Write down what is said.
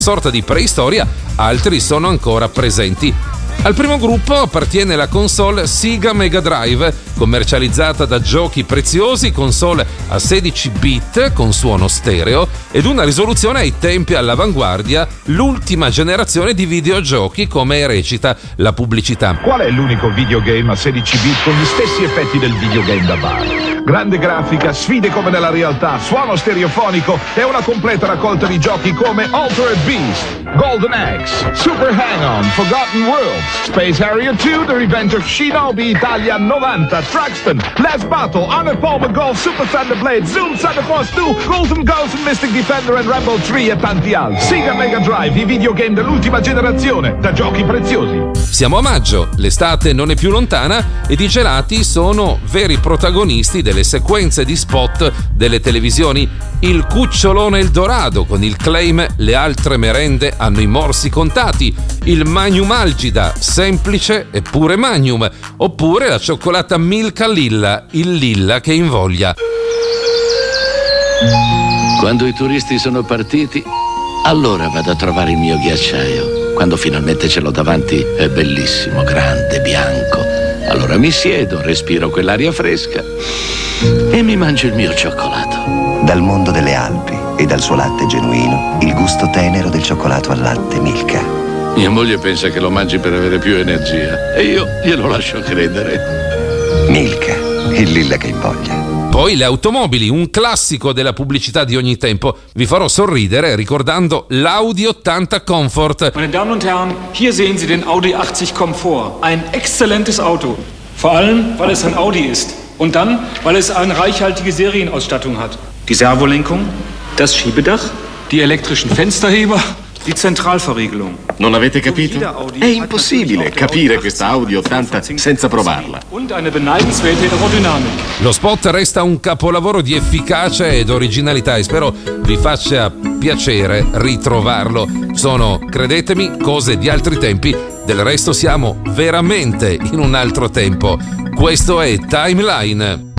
sorta di preistoria, altri sono ancora presenti. Al primo gruppo appartiene la console Sega Mega Drive, commercializzata da Giochi Preziosi, console a 16 bit con suono stereo ed una risoluzione ai tempi all'avanguardia, l'ultima generazione di videogiochi, come recita la pubblicità. Qual è l'unico videogame a 16 bit con gli stessi effetti del videogame da bar? Grande grafica, sfide come nella realtà, suono stereofonico e una completa raccolta di giochi come Altered Beast, Golden Axe, Super Hang-On, Forgotten Worlds, Space Harrier 2, The Revenge of Shinobi Italia 90, Truxton, Last Battle, Honor Palmer Golf, Super Thunder Blade, Zoom Thunder Force 2, Golden Ghost, Mystic Defender and Rumble 3 e tanti altri. Sega Mega Drive, i videogame dell'ultima generazione, da Giochi Preziosi. Siamo a maggio, l'estate non è più lontana ed i gelati sono veri protagonisti delle sequenze di spot delle televisioni. Il cucciolone Eldorado con il claim "le altre merende hanno i morsi contati", il Magnum Algida, semplice eppure Magnum, oppure la cioccolata Milka Lilla, il lilla che invoglia. Quando i turisti sono partiti, allora vado a trovare il mio ghiacciaio. Quando finalmente ce l'ho davanti è bellissimo, grande, bianco. Allora mi siedo, respiro quell'aria fresca e mi mangio il mio cioccolato. Dal mondo delle Alpi e dal suo latte genuino, il gusto tenero del cioccolato al latte Milka. Mia moglie pensa che lo mangi per avere più energia e io glielo lascio credere. Milka, il lilla che invoglia. Poi le automobili, un classico della pubblicità di ogni tempo. Vi farò sorridere ricordando l'Audi 80 Comfort. Meine Damen und Herren, hier sehen Sie den Audi 80 Comfort. Ein exzellentes Auto. Vor allem, weil es ein Audi ist. Und dann, weil es eine reichhaltige Serienausstattung hat. Die Servolenkung, das Schiebedach, die elektrischen Fensterheber, die Zentralverriegelung. Non avete capito? È impossibile capire questa Audi 80 senza provarla. Und eine beneidenswerte Aerodynamik. Lo spot resta un capolavoro di efficacia ed originalità e spero vi faccia piacere ritrovarlo. Sono, credetemi, cose di altri tempi. Del resto siamo veramente in un altro tempo. Questo è Timeline.